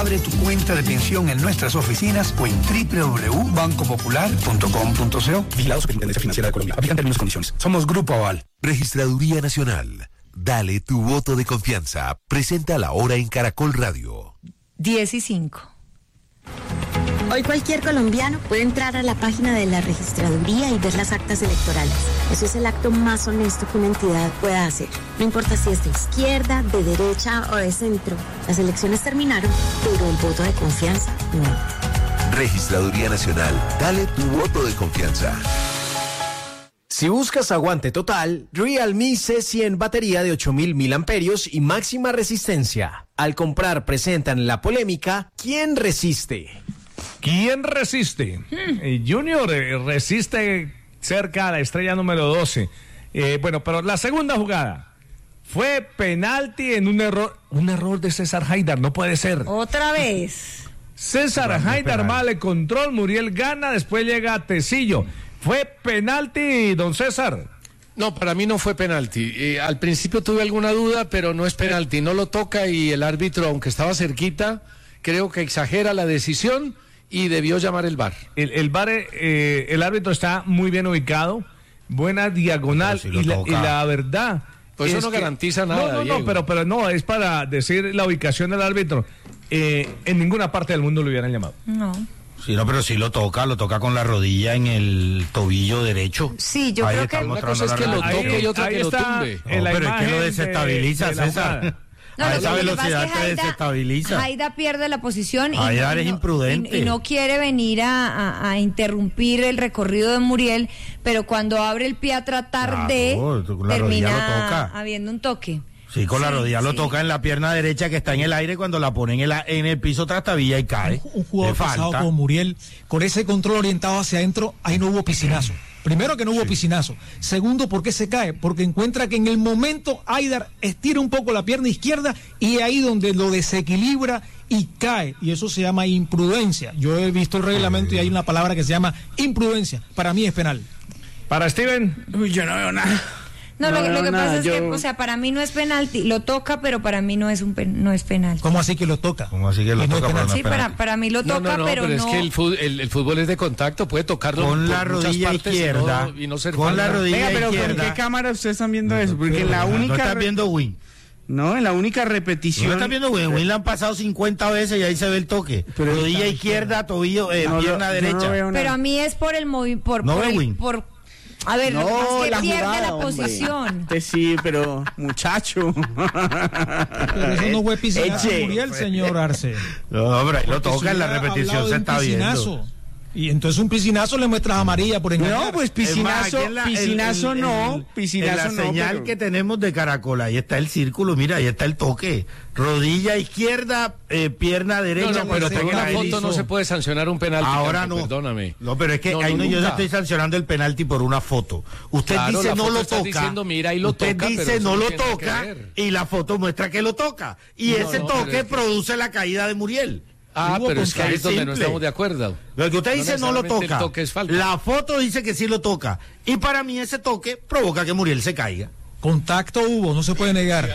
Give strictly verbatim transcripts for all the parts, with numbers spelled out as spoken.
Abre tu cuenta de pensión en nuestras oficinas o en doble u doble u doble u punto banco popular punto com punto co. Vigilado Superintendencia Financiera de Colombia. Aplican términos y condiciones. Somos Grupo Aval. Registraduría Nacional. Dale tu voto de confianza. Presenta la hora en Caracol Radio. diez y cinco. Hoy cualquier colombiano puede entrar a la página de la registraduría y ver las actas electorales. Eso es el acto más honesto que una entidad pueda hacer. No importa si es de izquierda, de derecha o de centro. Las elecciones terminaron, pero el voto de confianza no. Registraduría Nacional. Dale tu voto de confianza. Si buscas aguante total, Realme C cien batería de ocho mil miliamperios y máxima resistencia. Al comprar presentan la polémica ¿quién resiste? ¿Quién resiste? Hmm. Eh, Junior eh, resiste cerca a la estrella número doce. Eh, bueno, pero la segunda jugada fue penalti en un error, un error de César Haidar, no puede ser. Otra vez. César Haidar mal el control, Muriel gana, después llega Tecillo. ¿Fue penalti, don César? No, para mí no fue penalti. Eh, al principio tuve alguna duda, pero no es penalti. No lo toca y el árbitro, aunque estaba cerquita, creo que exagera la decisión y debió llamar el V A R. El, el V A R, eh, el árbitro está muy bien ubicado, buena diagonal si y, la, y la verdad... Pues eso no que, garantiza nada, No, no, Diego. no, pero, pero no, es para decir la ubicación del árbitro. Eh, en ninguna parte del mundo lo hubieran llamado. No. Sí, no, pero sí lo toca, lo toca con la rodilla en el tobillo derecho. Sí, yo ahí creo que... Una cosa es que lo toque y otra que lo tumbe. No, pero es que lo desestabiliza, de, de César. No, a esa velocidad es que te Haida, desestabiliza. Haida pierde la posición y, Haida no, es no, imprudente. Y, y no quiere venir a, a, a interrumpir el recorrido de Muriel, pero cuando abre el pie a tratar claro, de termina habiendo un toque. Sí, con la sí, rodilla sí. lo toca en la pierna derecha que está en el aire cuando la pone en el, en el piso trastabilla y cae. Un, un jugador pasado como Muriel, con ese control orientado hacia adentro, ahí no hubo piscinazo. Primero que no hubo sí. piscinazo. Segundo, ¿por qué se cae? Porque encuentra que en el momento Haidar estira un poco la pierna izquierda y ahí donde lo desequilibra y cae. Y eso se llama imprudencia. Yo he visto el reglamento y hay una palabra que se llama imprudencia. Para mí es penal. Para Steven. Uy, yo no veo nada. No, no, lo, lo que nada, pasa es yo... que, o sea, para mí no es penalti, lo toca, pero para mí no es un pen, no es penal. ¿Cómo así que lo toca? ¿Cómo así que lo no toca? No sí, para, para mí lo toca, no, no, no, pero, pero no. es que el fútbol, el, el fútbol es de contacto, puede tocarlo con la rodilla izquierda. Y no, y no ser con falta. la rodilla Venga, pero izquierda. ¿con qué cámara ustedes están viendo no, eso? Porque en la única... No estás viendo Win. No, en la única repetición... No estás viendo Win. Win la han pasado cincuenta veces y ahí se ve el toque. Pero rodilla izquierda, tobillo, eh, no, pierna no, derecha. No pero a mí es por el movimiento, por, no por, ve el, Win. por a ver, no, lo que pasa es que la pierde jugada, la hombre. posición. Sí, pero muchacho. Pero eso no fue piscinazo Muriel, señor Arce. No, hombre, ahí lo Porque toca si en la hubiera repetición, hablado se de un está piscinazo, viendo. Y entonces un piscinazo le muestras amarilla por engañar. No, pues piscinazo, Es más, aquí en la- piscinazo en- en- no, en- piscinazo en la no. señal pero... que tenemos de Caracol, ahí está el círculo, mira, ahí está el toque. Rodilla izquierda, eh, pierna derecha. No, no, pero cuando por se una cae, foto hizo- no se puede sancionar un penalti. Ahora Campo, no. Perdóname. No, pero es que No, ahí no, no, yo nunca. ya estoy sancionando el penalti por una foto. Usted Claro, dice la no foto lo estás toca. diciendo, mira, ahí lo Usted toca, pero dice eso no no lo tiene nada toca que ver. y la foto muestra que lo toca. Y No, ese no, toque pero es que- produce la caída de Muriel. Ah, Hubo pero es que ahí es donde no simple. estamos de acuerdo. Lo que usted No dice no lo necesariamente el toca. toque es falta. La foto dice que sí lo toca. Y para mí ese toque provoca que Muriel se caiga. Contacto hubo, no se puede negar.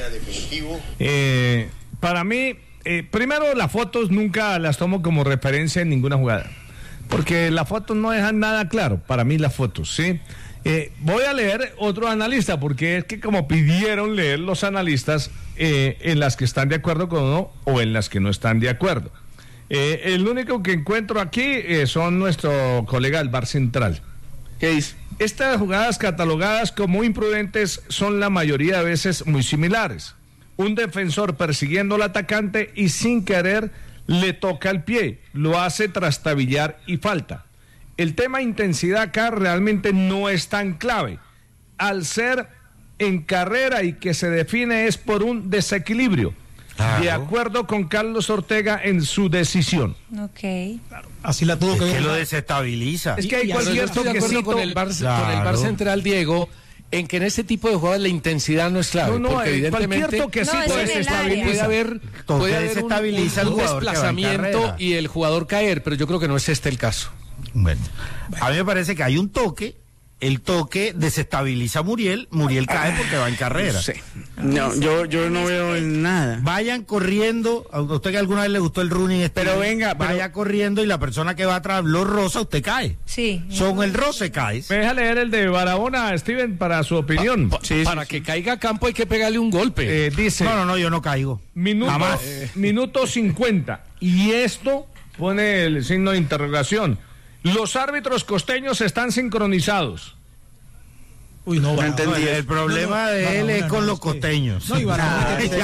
Eh, para mí, eh, primero las fotos nunca las tomo como referencia en ninguna jugada. Porque las fotos no dejan nada claro. Para mí las fotos, ¿sí? Eh, voy a leer otro analista, porque es que como pidieron leer los analistas eh, en las que están de acuerdo con uno o en las que no están de acuerdo. Eh, el único que encuentro aquí eh, son nuestro colega del V A R Central. ¿Qué dice? Estas jugadas catalogadas como imprudentes son la mayoría de veces muy similares. Un defensor persiguiendo al atacante y sin querer le toca el pie, lo hace trastabillar y falta. El tema intensidad acá realmente no es tan clave. Al ser en carrera y que se define es por un desequilibrio. Claro. De acuerdo con Carlos Ortega en su decisión. Ok. Claro. Así la tuvo es que ver. Que lo desestabiliza. Es que hay cualquier toquecito con el V A R, claro. con el V A R Central, Diego, en que en este tipo de jugadas la intensidad no es clave. No, no, porque evidentemente no, puede, desestabiliza, puede haber, puede haber un, un, un desplazamiento y el jugador caer, pero yo creo que no es este el caso. Bueno, a mí me parece que hay un toque el toque desestabiliza a Muriel, Muriel cae porque va en carrera. No sé. No, yo, yo no veo nada. Vayan corriendo, a usted que alguna vez le gustó el running, este, pero venga, vaya pero... corriendo y la persona que va atrás lo roza, usted cae. Sí. Son el roce caes. Me deja leer el de Barahona, Steven, para su opinión. Pa, pa, sí, para sí, que sí. caiga a campo hay que pegarle un golpe. Eh, dice. No, no, no, yo no caigo. Minuto, eh, minuto cincuenta. Y esto pone el signo de interrogación. Los árbitros costeños están sincronizados. Uy, no, no entendí. No, el problema no, no, de él no, es con no, los costeños. No, y Barahona, el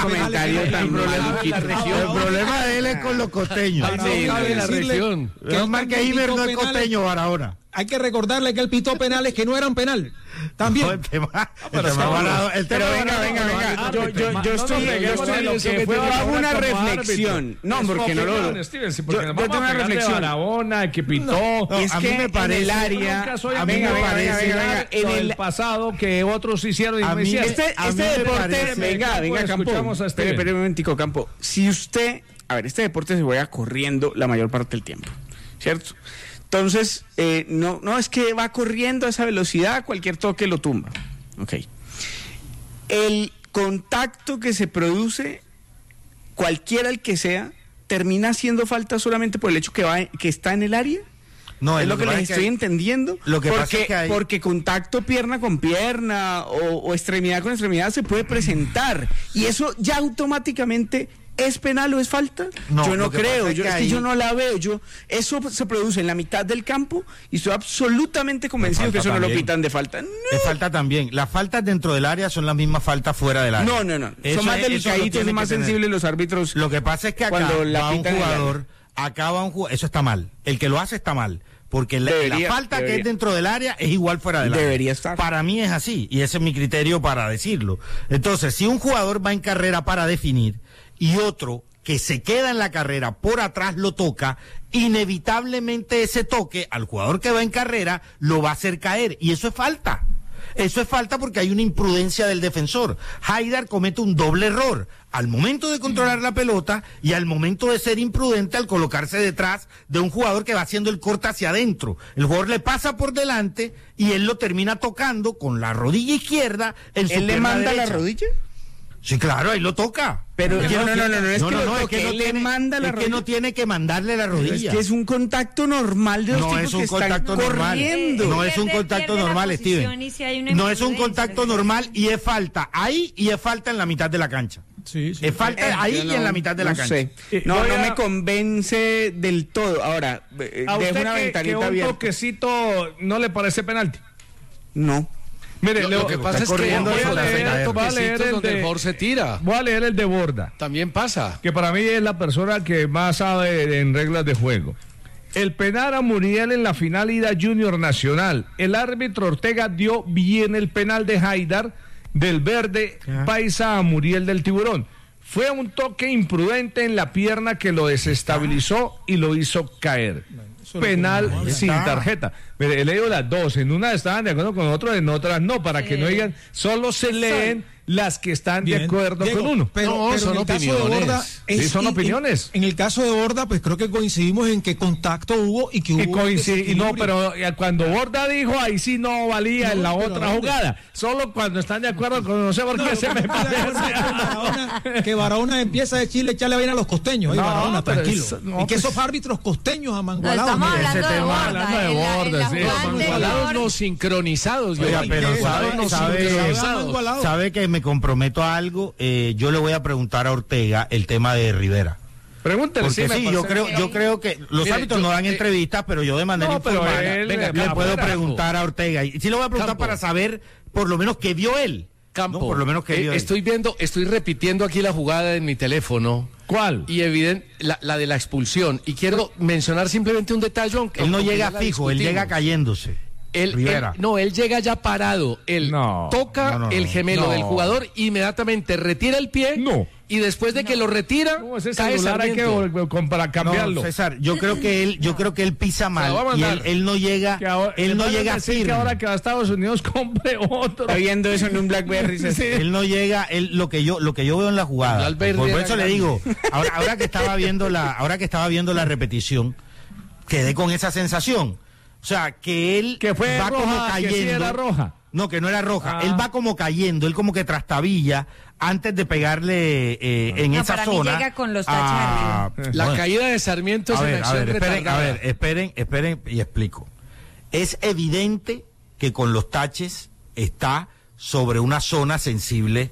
problema de él es con los costeños. Sí, la región. Que es más que Iber no es costeño, Barahona. Hay que recordarle que él pitó penales que no eran penal. También. No, el tema, pero el tema Barahona, el tema pero venga, venga, venga. Yo, yo, yo estoy, yo estoy lo que fue una reflexión. No, porque no lo. Yo tengo una reflexión. Barahona, que pitó. Es que me parece el área. A mí me parece en el pasado que otros hicieron y me decían. Este deporte, venga, venga, Campo. Espere, espere un momentico, Campo. Si usted, a ver, este deporte se juega corriendo la mayor parte del tiempo, ¿cierto? Entonces, eh, no, no es que va corriendo a esa velocidad, cualquier toque lo tumba. Ok. El contacto que se produce, cualquiera el que sea, termina haciendo falta solamente por el hecho que va, que está en el área. No, es lo que, que les estoy hay... entendiendo. Lo que porque, pasa es que hay... porque contacto pierna con pierna o, o extremidad con extremidad se puede presentar y eso ya automáticamente ¿es penal o es falta? No, yo no creo, es yo, que es que yo no la veo. Yo Eso se produce en la mitad del campo y estoy absolutamente convencido que eso también. No lo pitan de falta. No. Es falta también. Las faltas dentro del área son las mismas faltas fuera del área. No, no, no. Eso son más delicaditos y más sensibles los árbitros. Lo que pasa es que acá cuando la va un jugador, acá va un jugador, eso está mal. El que lo hace está mal. Porque la, debería, la falta debería. que es dentro del área es igual fuera del área. Debería estar. Para mí es así, y ese es mi criterio para decirlo. Entonces, si un jugador va en carrera para definir y otro que se queda en la carrera por atrás lo toca, inevitablemente ese toque al jugador que va en carrera lo va a hacer caer, y eso es falta. Eso es falta porque hay una imprudencia del defensor. Haidar comete un doble error al momento de controlar la pelota y al momento de ser imprudente al colocarse detrás de un jugador que va haciendo el corte hacia adentro. El jugador le pasa por delante y él lo termina tocando con la rodilla izquierda en su ¿Él le manda derecha. la rodilla? Sí, claro, ahí lo toca. Pero no, no, no, no, no, no, es no, que, no, lo no, toque, es que no él tiene, le manda la es rodilla. que no tiene que mandarle la rodilla. Es que es un contacto normal de los no tipos es un que contacto están normal. corriendo. No es un contacto normal, Steven. Si no es un contacto normal y es falta ahí y es falta en la mitad de la cancha. Sí, sí. Es falta eh, ahí no, y en la mitad de la no cancha. Sé. No, no me convence del todo. Ahora, ¿a dejo usted una que, ventanita que un abierta. toquecito no le parece penalti? No. Mire, lo, lo, lo que pasa es que voy a leer, voy a leer el donde de, el se tira. Voy a leer el de Borda. También pasa. Que para mí es la persona que más sabe en reglas de juego. El penal a Muriel en la final ida Junior Nacional. El árbitro Ortega dio bien el penal de Haidar del Verde Paisa a Muriel del Tiburón. Fue un toque imprudente en la pierna que lo desestabilizó y lo hizo caer. Penal sin tarjeta. Mire, he leído las dos, en una estaban de acuerdo con otro, en otras no, para sí. que no digan, solo se leen las que están bien, de acuerdo Diego, con uno. Pero, no, pero son en el opiniones. Caso de Borda es, sí, son opiniones. En, en el caso de Borda, pues creo que coincidimos en que contacto hubo y que hubo. Y, coincid, y no, pero cuando Borda dijo, ahí sí no valía no, en la otra ¿dónde? jugada. Solo cuando están de acuerdo con, no sé por qué no, se me parece. Barahona, que Barahona empieza de Chile a echarle bien a los costeños. No, Barahona, tranquilo. Es, no, y que esos árbitros costeños amangualados. Estamos hablando ese de tema, Borda, hablando de Borda, sí. Amangualados no sincronizados. Oiga, pero sabe, sabe, sabe, sabe que me comprometo a algo, eh, yo le voy a preguntar a Ortega el tema de Rivera. Pregúntale. Porque sí, sí yo creo, yo creo que los Mire, árbitros yo, no dan eh, entrevistas, pero yo de manera no, informal él, venga, le puedo preguntar a Ortega. Y sí le voy a preguntar Campo. para saber por lo menos qué vio él. Campo, ¿no? Por lo menos que vio eh, estoy viendo, estoy repitiendo aquí la jugada en mi teléfono. ¿Cuál? Y evidente, la, la de la expulsión. Y quiero mencionar simplemente un detalle. Aunque, él no llega fijo, él llega cayéndose. Él, él, no, él llega ya parado, él no, toca no, no, no, el gemelo no. del jugador, inmediatamente retira el pie no. y después de no. que lo retira, no, ese cae celular hay que con, para cambiarlo. No, César, yo creo que él, yo creo que él pisa mal y él, él no llega, ahora, él no llega firme. Que ahora que va a Estados Unidos compre otro. Está viendo eso en un BlackBerry. Sí. Él no llega, él lo que yo, lo que yo veo en la jugada. Por, por eso le digo, ahora, ahora que estaba viendo la, ahora que estaba viendo la repetición, quedé con esa sensación. O sea, que él que fue va roja, como cayendo. Que sí era roja. No, que no era roja. Ah. Él va como cayendo, él como que trastabilla antes de pegarle eh, en no, esa para zona. Mí llega con los taches a... arriba. La Bueno, caída de Sarmiento es a en ver, a acción ver, esperen, a retardada. ver, esperen, esperen y explico. Es evidente que con los taches está sobre una zona sensible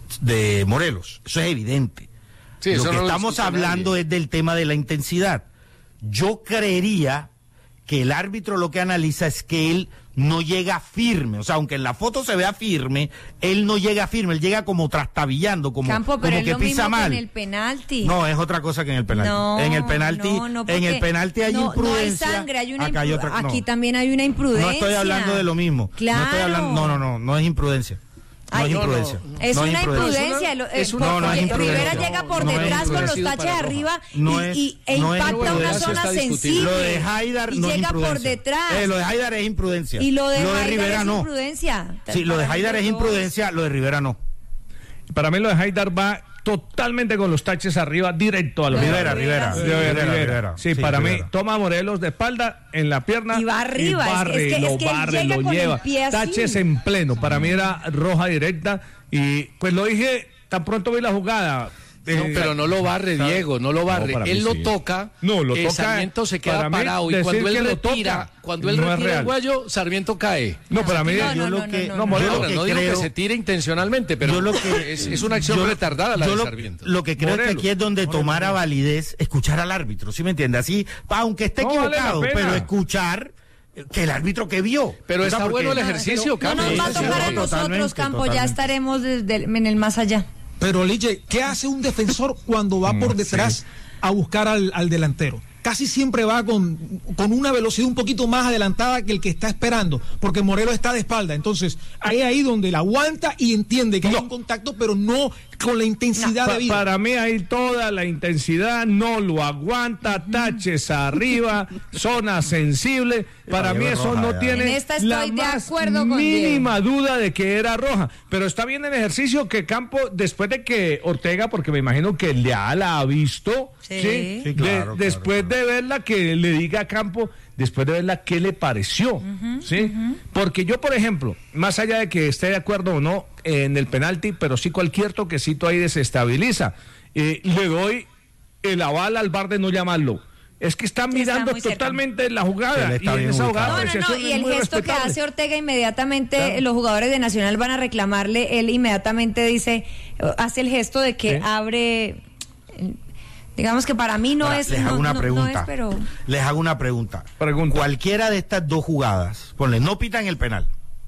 de Morelos. Eso es evidente. Sí, lo eso que no lo estamos discute hablando nadie. es del tema de la intensidad. Yo creería que el árbitro lo que analiza es que él no llega firme, o sea, aunque en la foto se vea firme, él no llega firme, él llega como trastabillando, como, Campo, pero como es que lo pisa mismo mal. que en el penalti. No, es otra cosa que en el penalti. No, en el penalti, no, no, en el porque penalti hay no, imprudencia. No hay sangre, hay una acá hay impru- otra, no. Aquí también hay una imprudencia. No estoy hablando de lo mismo. Claro. No estoy hablando, no, no, no, no es imprudencia. No Ay, es no, imprudencia. no. Es no una imprudencia. Es una- eh, es una- no, no es porque imprudencia. Rivera llega por No es detrás con los imprudencia taches para roja. arriba No y, es- y- e no es impacta una imprudencia, zona está discutible. sensible. Lo de Haidar y no es llega imprudencia. por detrás. Eh, lo de Haidar es imprudencia. Y lo de, Haidar Rivera es no. imprudencia. Sí, lo de Para mí Haidar es los dos. imprudencia, lo de Rivera no. Para mí lo de Haidar va totalmente con los taches arriba, directo a los Rivera, Rivera, Rivera, Rivera, Rivera. Rivera. Sí, Sí, para Rivera. mí toma a Morelos de espalda en la pierna Y va arriba, y es- barre, es que- lo es que él barre, llega lo con el lleva. pie así. Taches en pleno. Para mí era roja directa y pues lo dije tan pronto vi la jugada. No, Eh, pero no lo barre, ¿sabes? Diego, no lo barre. No, para él mí lo sí. toca, No, lo eh, toca, Sarmiento se queda para mí, parado y decir cuando que él lo retira, toca cuando él no es retira el real. guayo, Sarmiento cae. No, para mí No, yo no, lo no, que no, no, no. Morelos, Yo lo Ahora, que no digo creo- que se tire intencionalmente, pero yo lo que- es, es una acción yo- retardada la yo de lo, Sarmiento. lo que creo es que Morelos. aquí es donde tomara validez escuchar al árbitro, ¿sí me entiende? Así, aunque esté No vale la equivocado, pena. pero escuchar que el árbitro que vio. Pero O sea, está porque- bueno el ejercicio, No Campo. nos va a Sí, tocar sí, a sí, nosotros, totalmente, Campo, ya totalmente. estaremos desde el- en el más allá. Pero, Liche, ¿qué hace un defensor cuando va por detrás a buscar al, al delantero? Casi siempre va con, con una velocidad un poquito más adelantada que el que está esperando, porque Morelos está de espalda. Entonces, hay ahí donde la aguanta y entiende que hay un contacto, pero no con la intensidad Pa- de vida. para mí hay toda la intensidad, no lo aguanta, taches arriba, zona sensible. Para Para mí Diego eso roja, no ya. tiene En esta estoy la de más acuerdo con mínima duda de que era roja. Pero está bien el ejercicio que Campo, después de que Ortega, porque me imagino que ya la ha visto, Sí. ¿sí? Sí, De- claro, después claro, de verla, que le diga a Campo, después de verla, qué le pareció, ¿sí? Porque yo, por ejemplo, más allá de que esté de acuerdo o no en el penalti, pero sí cualquier toquecito ahí desestabiliza. Eh, le doy el aval al V A R de no llamarlo. Es que están Sí, está mirando muy cerca. totalmente la Sí, jugada él y está en bien esa ubicado. jugada No, no, apreciación no, y es el muy gesto que respetable. hace Ortega inmediatamente, Claro. los jugadores de Nacional van a reclamarle, él inmediatamente dice, hace el gesto de que Sí. abre, eh, digamos que para mí no Ahora, es, les hago no, una no- no pregunta. es, pero Les hago una pregunta. Pregunta. Cualquiera de estas dos jugadas, ponle, no pitan el penal,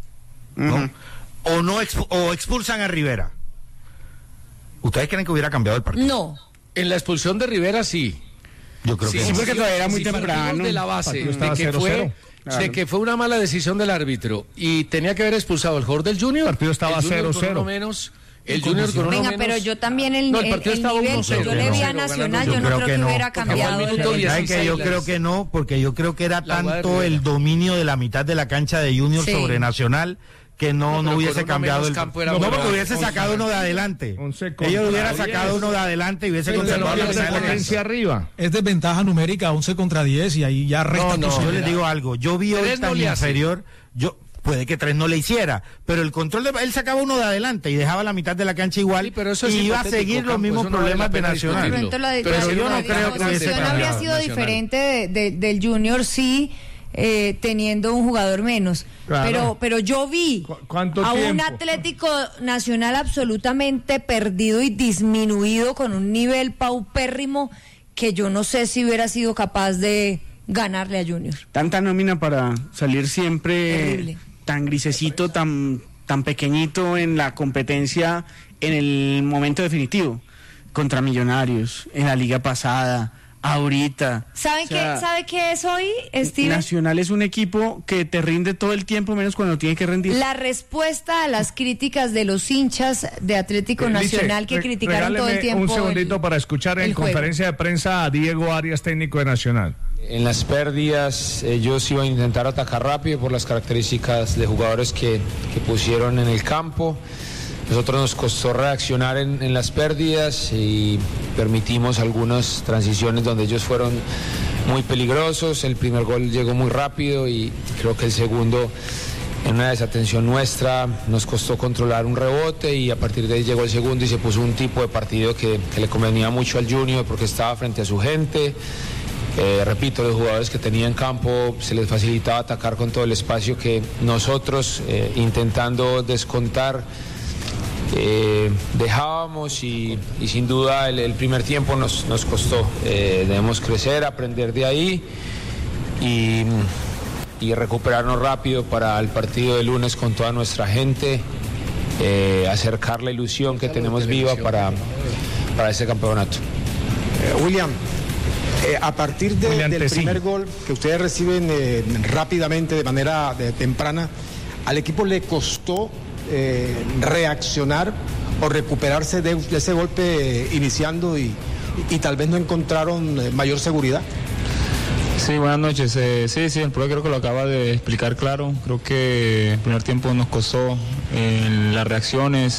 ¿no? O no expu- o expulsan a Rivera. ¿Ustedes creen que hubiera cambiado el partido? no. En la expulsión de Rivera sí. Yo creo Sí, que sí, no. porque todavía era muy si partimos temprano. de la base Partido de estaba que, cero fue, cero. Claro. de que fue una mala decisión del árbitro y tenía que haber expulsado al jugador del Junior. El partido estaba el Junior cero con cero. uno menos. El Junior con uno Venga, menos. pero yo también el, No, el el- partido el estaba nivel uno que cero, yo le vi a ganando Nacional, uno yo cero. no creo que no, hubiera porque cambiado. fue el el- minuto el- diez. ¿Sabe que yo dieciséis, creo que no? Porque yo creo que era La jugada de tanto el Rivera. dominio de la mitad de la cancha de Junior Sí. sobre Nacional que no, No, no, pero hubiese con uno cambiado menos el campo era no, bueno. porque hubiese Once. sacado uno de adelante. Once contra Ellos hubieran diez. sacado uno de adelante y hubiese Pero conservado no la pierde mitad de la potencia cancha. arriba. Es desventaja numérica, once contra diez, y ahí ya resta No, no, Yo posibilidad. les digo algo, yo vi Tres ahorita no en le hace. inferior, yo puede que tres no le hiciera, pero el control de él sacaba uno de adelante y dejaba la mitad de la cancha igual Sí, pero eso es y iba a hipotético, seguir los Campo, mismos eso no vale problemas la de pena Nacional. discutirlo. Pero, entonces la- Pero la- yo no la- creo la que hubiese situación habría cambiado. sido Nacional. diferente de- de- del Junior sí eh, teniendo un jugador menos. Claro. Pero, pero yo vi ¿Cu- cuánto a un tiempo? Atlético Nacional absolutamente perdido y disminuido con un nivel paupérrimo que yo no sé si hubiera sido capaz de ganarle a Junior. Tanta nómina para salir siempre Terrible. tan grisecito, tan, tan pequeñito en la competencia en el momento definitivo. Contra Millonarios, en la liga pasada, ahorita. ¿Saben O sea, qué, ¿sabe qué es hoy, Steven? Nacional es un equipo que te rinde todo el tiempo, menos cuando tiene que rendir. La respuesta a las críticas de los hinchas de Atlético Nacional Liche, que re- criticaron todo el regáleme tiempo. un segundito el- para escuchar en el juego. conferencia de prensa a Diego Arias, técnico de Nacional. En las pérdidas ellos iban a intentar atacar rápido por las características de jugadores que, que pusieron en el campo. Nosotros nos costó reaccionar en, en las pérdidas y permitimos algunas transiciones donde ellos fueron muy peligrosos. El primer gol llegó muy rápido y creo que el segundo, en una desatención nuestra, nos costó controlar un rebote y a partir de ahí llegó el segundo y se puso un tipo de partido que, que le convenía mucho al Junior porque estaba frente a su gente. Eh, repito, los jugadores que tenía en campo se les facilitaba atacar con todo el espacio que nosotros, eh, intentando descontar, eh, dejábamos y, y sin duda el, el primer tiempo nos, nos costó. Eh, debemos crecer, aprender de ahí y... y recuperarnos rápido para el partido de lunes con toda nuestra gente, eh, acercar la ilusión que tenemos viva para, para este campeonato. Eh, William, eh, a partir de, William del Tessín. primer gol que ustedes reciben eh, rápidamente, de manera de, temprana, ¿al equipo le costó eh, reaccionar o recuperarse de, de ese golpe eh, iniciando y, y, y tal vez no encontraron eh, mayor seguridad? Sí, buenas noches. Eh, sí, sí, el profe creo que lo acaba de explicar claro. Creo que el primer tiempo nos costó eh, las reacciones,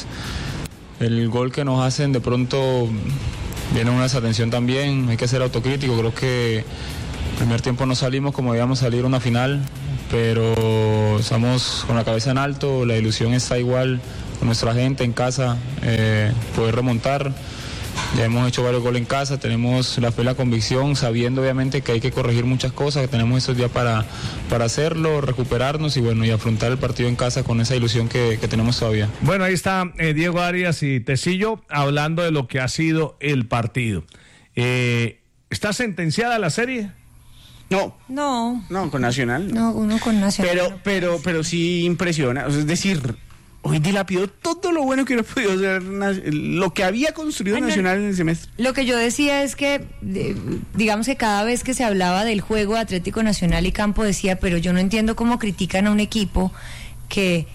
el gol que nos hacen de pronto viene una desatención también, hay que ser autocrítico. Creo que el primer tiempo no salimos como debíamos salir a una final, pero estamos con la cabeza en alto, la ilusión está igual con nuestra gente en casa, eh, poder remontar. Ya hemos hecho varios goles en casa, tenemos la fe y la convicción, sabiendo obviamente que hay que corregir muchas cosas, que tenemos estos días para, para hacerlo, recuperarnos y bueno, y afrontar el partido en casa con esa ilusión que, que tenemos todavía. Bueno, ahí está eh, Diego Arias y Tecillo hablando de lo que ha sido el partido. Eh, ¿Está sentenciada la serie? No. No. No, con Nacional. No, uno con Nacional. Pero, pero, pero sí impresiona. O sea, es decir, hoy dilapidó todo lo bueno que hubiera podido hacer, lo que había construido Ay, Nacional no, en el semestre. Lo que yo decía es que, de, digamos que cada vez que se hablaba del juego de Atlético Nacional y Campo decía, pero yo no entiendo cómo critican a un equipo que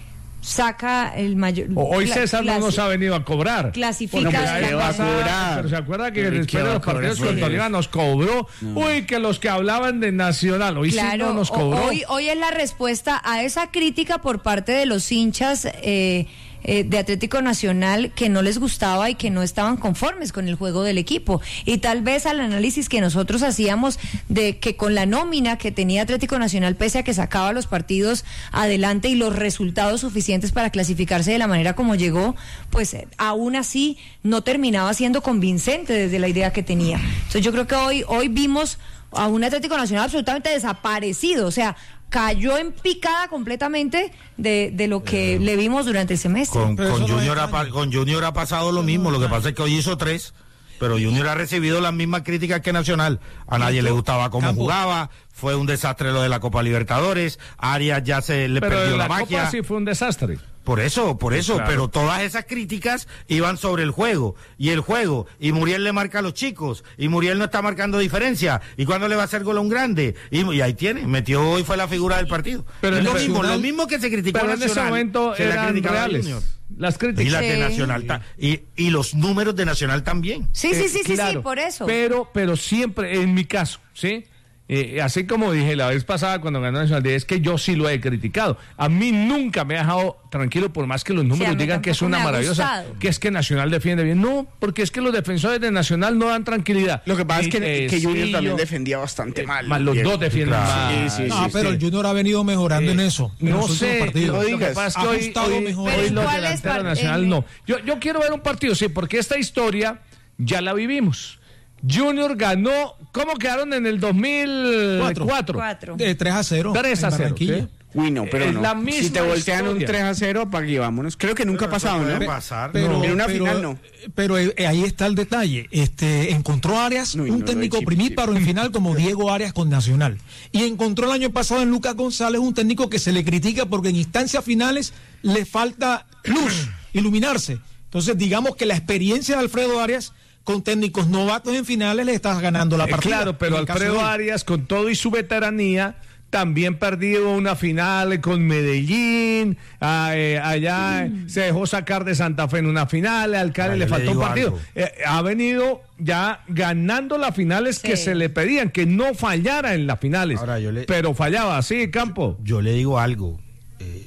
saca el mayor... Hoy cla- César no clasi- nos ha venido a cobrar. Clasifica Bueno, de pues, la va a casa. cobrar. Pero se acuerda que Pero después ¿qué de va los a cobrar partidos por con eso? Tolima nos cobró. Uy, que los que hablaban de Nacional, hoy sí Claro, no nos o- cobró. Hoy, hoy es la respuesta a esa crítica por parte de los hinchas eh, eh, de Atlético Nacional que no les gustaba y que no estaban conformes con el juego del equipo. Y tal vez al análisis que nosotros hacíamos de que con la nómina que tenía Atlético Nacional, pese a que sacaba los partidos adelante y los resultados suficientes para clasificarse de la manera como llegó, pues eh, aún así no terminaba siendo convincente desde la idea que tenía. Entonces yo creo que hoy, hoy vimos a un Atlético Nacional absolutamente desaparecido, o sea, cayó en picada completamente de, de lo que le vimos durante el semestre. Con, con, Junior ha, pa- con Junior ha pasado lo mismo, lo que pasa es que hoy hizo tres, pero Junior ha recibido las mismas críticas que Nacional. A nadie le gustaba cómo Campo. jugaba, fue un desastre lo de la Copa Libertadores, Arias ya se le Pero perdió en la, la magia. Copa sí fue un desastre. Por eso, por eso, Claro. pero todas esas críticas iban sobre el juego, y el juego, y Muriel le marca a los chicos, y Muriel no está marcando diferencia, y cuándo le va a hacer gol a un grande, y, y ahí tiene, metió hoy fue la figura del partido. Pero es en lo Nacional- mismo, lo mismo que se criticó Pero a en ese Nacional, momento se le eran criticaba a reales. Junior. Las Y críticas. las de Sí. Nacional, ta- y, y los números de Nacional también. Sí, sí, Eh, sí, sí, sí, claro, por eso. Pero, pero siempre, en mi caso, ¿sí? Eh, así como dije la vez pasada cuando ganó Nacional, es que yo sí lo he criticado. A mí nunca me ha dejado tranquilo, por más que los números a mí digan que es tampoco una me ha maravillosa, gustado. que es que Nacional defiende bien. No, porque es que los defensores de Nacional no dan tranquilidad. Lo que pasa es que, Ni que Junior Tecillo, también defendía bastante mal. más los Diego. dos defienden Claro. mal. Sí, sí, No, sí, pero sí. el Junior ha venido mejorando en eso. en No los últimos sé, partidos. lo digas. que pasa es que Ha hoy, ajustado hoy- mejor. hoy Pero los ¿cuál es delanteros par- Nacional en- no. Yo, yo quiero ver un partido, sí, porque esta historia ya la vivimos. Junior ganó, ¿cómo quedaron en el dos mil cuatro? Cuatro. De tres a cero. tres a en cero. Barranquilla. ¿sí? Uy, no, pero Es no. la misma si te voltean un historia. tres a cero, para que vámonos. Creo que nunca ha pasado, puede ¿no? pasar. Pero, En una pero- final no. pero eh, ahí está el detalle. Este encontró a Arias, Uy, un no, técnico no, chip, primíparo en final como Diego Arias con Nacional. Y encontró el año pasado en Lucas González un técnico que se le critica porque en instancias finales le falta luz, iluminarse. Entonces, digamos que la experiencia de Alfredo Arias con técnicos novatos en finales le está ganando la Eh, partida. claro, pero En el caso Alfredo de él. Arias, con todo y su veteranía, también perdió una final con Medellín, ah, eh, allá eh, se dejó sacar de Santa Fe en una final, al Cali Ah, le yo le faltó un digo partido. algo. Eh, ha venido ya ganando las finales que Sí. se le pedían, que no fallara en las finales, Ahora, yo le- pero fallaba, sí, Campo. Yo le digo algo, eh,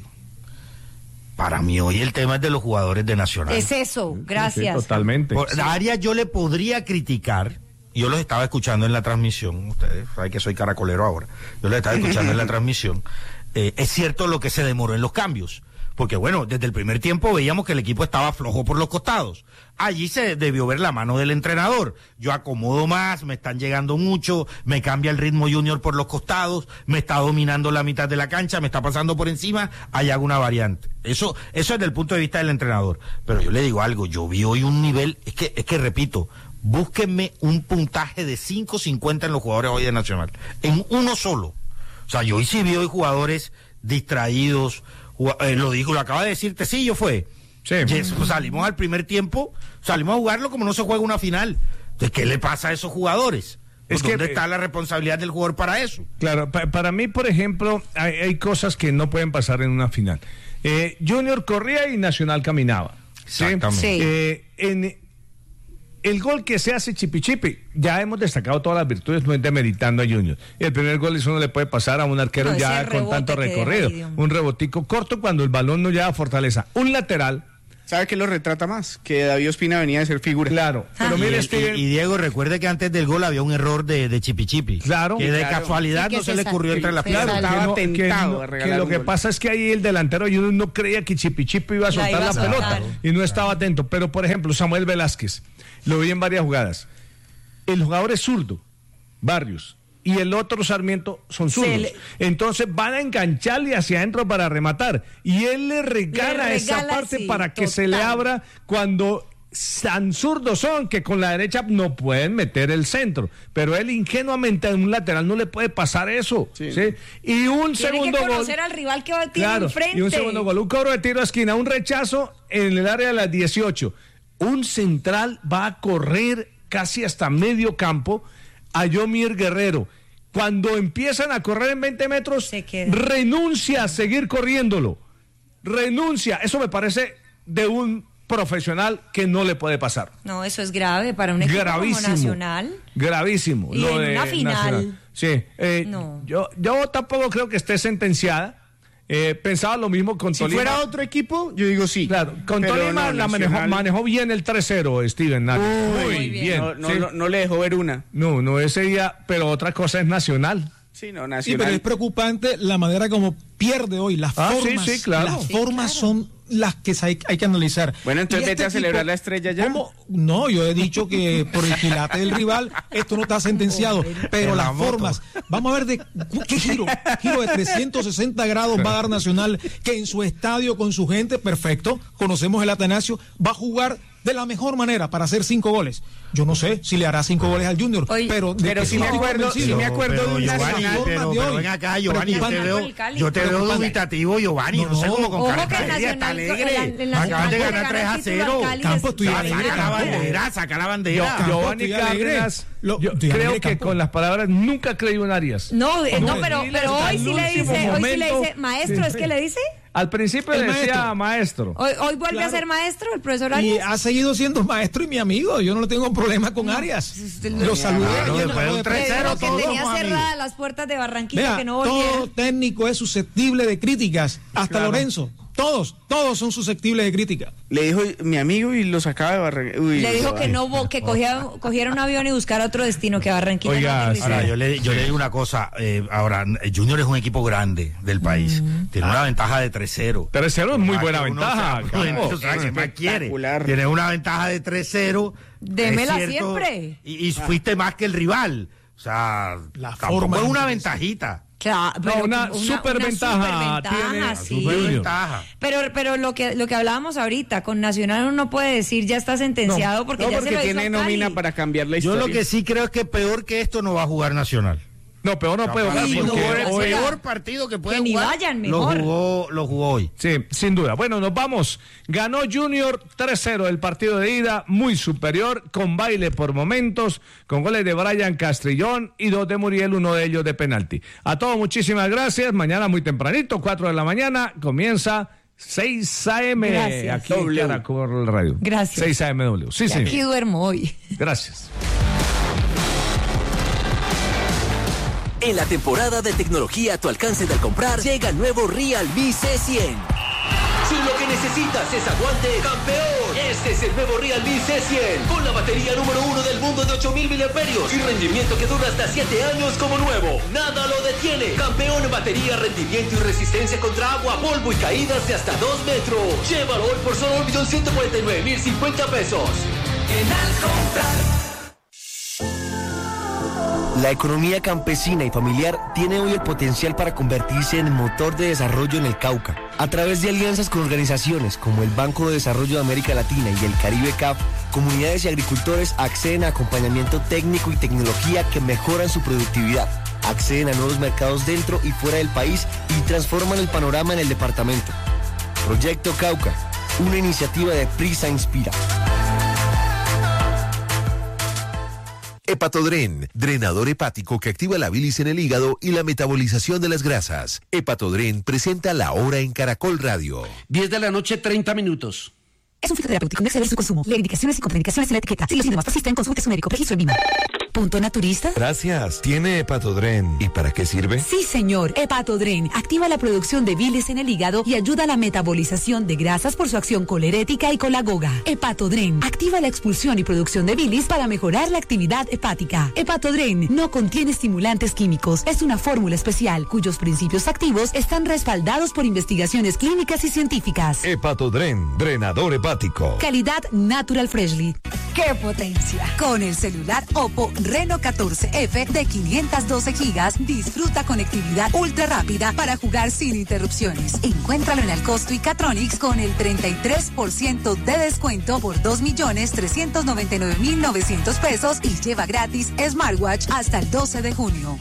para mí hoy el tema es de los jugadores de Nacional. Es eso, gracias. Sí, totalmente. Por, a Arias yo le podría criticar yo los estaba escuchando en la transmisión, ustedes saben que soy caracolero ahora, yo los estaba escuchando en la transmisión, eh, es cierto lo que se demoró en los cambios, porque bueno, desde el primer tiempo veíamos que el equipo estaba flojo por los costados. Allí se debió ver la mano del entrenador. Yo acomodo más, me están llegando mucho, me cambia el ritmo Junior por los costados, me está dominando la mitad de la cancha, me está pasando por encima, ahí hago una variante. Eso, eso es desde el punto de vista del entrenador. Pero yo le digo algo, yo vi hoy un nivel, es que, es que repito, búsquenme un puntaje de cinco cincuenta en los jugadores hoy de Nacional, en uno solo. O sea, yo hoy sí vi hoy jugadores distraídos, eh, lo digo, lo acaba de decir Tecillo, fue. Sí. Yes, pues salimos al primer tiempo, salimos a jugarlo como no se juega una final. Entonces, ¿qué le pasa a esos jugadores? Pues, es ¿Dónde que, está la responsabilidad del jugador para eso? Claro, pa para mí, por ejemplo, hay, hay cosas que no pueden pasar en una final. Eh, Junior corría y Nacional caminaba. Exactamente. ¿Sí? Eh, en el gol que se hace Chipi Chipi, ya hemos destacado todas las virtudes, no es demeritando a Junior. El primer gol eso no le puede pasar a un arquero no, ya con tanto recorrido. Un rebotico corto cuando el balón no lleva fortaleza. Un lateral. ¿Sabe qué lo retrata más? Que David Ospina venía de ser figura. Claro. Pero ah, mire, y, Steven... y, y Diego, recuerde que antes del gol había un error de, de Chipi Chipi. Claro. Que de claro. casualidad no se, se le ocurrió entre las piernas. Claro, estaba que, no, tentado que, no, que lo que gol. pasa es que ahí el delantero Junior no creía que Chipi Chipi iba a soltar la, la pelota. Y no estaba atento. Pero, por ejemplo, Samuel Velázquez, lo vi en varias jugadas. El jugador es zurdo, Barrios. Y el otro Sarmiento son zurdos. Le... Entonces van a engancharle hacia adentro para rematar. Y él le regala, le regala esa parte sí, para que total. se le abra cuando tan zurdos son que con la derecha no pueden meter el centro. Pero él ingenuamente en un lateral no le puede pasar eso. Sí. ¿sí? Y un Tiene segundo que conocer gol. al rival que va a tirar claro, enfrente. Y un segundo gol. Un cobro de tiro a esquina, un rechazo en el área de las dieciocho. Un central va a correr casi hasta medio campo a Yomir Guerrero. Cuando empiezan a correr en veinte metros, renuncia a seguir corriéndolo. Renuncia. Eso me parece de un profesional que no le puede pasar. No, eso es grave para un equipo gravísimo, como Nacional. Gravísimo. Y lo en de una final. Nacional. Sí. Eh, no. yo, yo tampoco creo que esté sentenciada. Eh, pensaba lo mismo con si Tolima. Si fuera otro equipo, yo digo sí. Claro, con Tolima no, la manejó, manejó bien el tres cero, Steven. Muy, muy bien. bien. No, no, sí. no, no le dejó ver una. No, no ese día, pero otra cosa es Nacional. Sí, no, Nacional. Sí, pero es preocupante la manera como pierde hoy. Las ah, formas, sí, sí, claro. las sí, formas claro. son las que hay, hay que analizar. Bueno, entonces vete este a celebrar tipo, la estrella ya. ¿cómo? No, yo he dicho que por el quilate del rival esto no está sentenciado, pero las moto. formas, vamos a ver de qué giro, giro de trescientos sesenta grados va a dar Nacional, que en su estadio con su gente, perfecto, conocemos el Atanasio, va a jugar de la mejor manera para hacer cinco goles. Yo no sé si le hará cinco goles al Junior, Oye, pero, pero sí me acuerdo, sí me acuerdo pero, de un Giovanni, pero, pero ven acá, Giovanni, yo te veo, yo te veo dubitativo, Giovanni, no, no sé cómo con cara de está alegre. Acaban de ganar tres a cero. Campo, estoy alegre. Saca la bandera, saca la bandera. Giovanni Cárdenas, yo creo que con las palabras nunca creí en Arias. No, no, pero pero hoy sí le dice, hoy sí le dice, maestro, ¿es que le dice? Al principio le decía maestro. Hoy, hoy vuelve claro. a ser maestro el profesor Arias. Y ha seguido siendo maestro y mi amigo. Yo no tengo problema con Arias. No, lo saludé. Claro, después de un tres cero que tenía cerradas las puertas de Barranquilla. Vea, que no volviera. Todo técnico es susceptible de críticas. Hasta claro. Lorenzo. Todos, todos son susceptibles de crítica. Le dijo mi amigo y lo sacaba de Barranquilla. Uy, le dijo que no, que cogiera, cogiera un avión y buscara otro destino que Barranquilla. Oiga, no ahora yo le, yo le digo una cosa. Eh, ahora, Junior es un equipo grande del país. Mm. Tiene ah. una ventaja de tres cero. tres cero es muy buena ventaja. O sea, ¿qué más quiere? Tiene una ventaja de tres cero. Démela siempre. Y, y fuiste más que el rival. O sea, la tampoco es una ventajita. Claro, pero no, una, una super una ventaja, super ventaja, sí. super ventaja. Pero, pero lo que lo que hablábamos ahorita, con Nacional uno puede decir ya está sentenciado no, porque no, ya porque se lo tiene hizo nómina para cambiar la historia. Yo lo que sí creo es que peor que esto no va a jugar Nacional. No, peor no, no puede jugar. El peor partido que puede que jugar. Ni vayan mejor. Lo jugó, lo jugó hoy. Sí, sin duda. Bueno, nos vamos. Ganó Junior tres cero el partido de ida, muy superior, con baile por momentos, con goles de Brian Castrillón y dos de Muriel, uno de ellos de penalti. A todos muchísimas gracias. Mañana muy tempranito, cuatro de la mañana, comienza seis a eme. Gracias. Aquí en Caracol Radio. Gracias. seis a eme doble. Sí, sí. Aquí duermo hoy. Gracias. En la temporada de tecnología a tu alcance de comprar, llega el nuevo Realme C cien. Si lo que que necesitas es aguante campeón. Este es el nuevo Realme C cien, con la batería número uno del mundo de ocho mil miliamperios y rendimiento que dura hasta siete años como nuevo. Nada lo detiene. Campeón en batería, rendimiento y resistencia contra agua, polvo y caídas de hasta dos metros. Llévalo hoy por solo un millón ciento cuarenta y nueve mil cincuenta pesos. En Alcomprar. La economía campesina y familiar tiene hoy el potencial para convertirse en motor de desarrollo en el Cauca. A través de alianzas con organizaciones como el Banco de Desarrollo de América Latina y el Caribe C A F, comunidades y agricultores acceden a acompañamiento técnico y tecnología que mejoran su productividad, acceden a nuevos mercados dentro y fuera del país y transforman el panorama en el departamento. Proyecto Cauca, una iniciativa de Prisa Inspira. Hepatodren, drenador hepático que activa la bilis en el hígado y la metabolización de las grasas. Hepatodren presenta La Hora en Caracol Radio. diez de la noche, treinta minutos. Es un fitoterapéutico, no exceder su consumo. Leer indicaciones y contraindicaciones en la etiqueta. Si los síntomas persisten, consulte a su médico. Registro en Vima. ¿Punto naturista? Gracias. ¿Tiene Hepatodren? ¿Y para qué sirve? Sí, señor. Hepatodren activa la producción de bilis en el hígado y ayuda a la metabolización de grasas por su acción colerética y colagoga. Hepatodren activa la expulsión y producción de bilis para mejorar la actividad hepática. Hepatodren no contiene estimulantes químicos. Es una fórmula especial cuyos principios activos están respaldados por investigaciones clínicas y científicas. Hepatodren, drenador hepático. Calidad Natural Freshly. ¡Qué potencia! Con el celular Oppo Reno catorce F de quinientos doce gigas, disfruta conectividad ultra rápida para jugar sin interrupciones. Encuéntralo en Alcosto y Catronics con el treinta y tres por ciento de descuento por dos millones trescientos noventa y nueve mil novecientos pesos y lleva gratis smartwatch hasta el doce de junio.